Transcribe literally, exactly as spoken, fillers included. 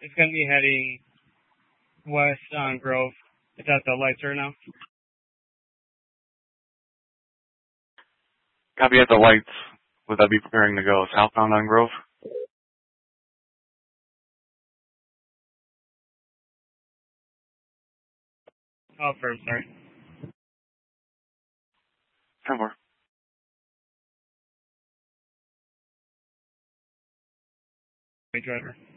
It's going to be heading west on Grove. It's at the lights right now. Copy at the lights. Would that be preparing to go southbound on Grove? Oh, firm, sorry. ten four. Driver.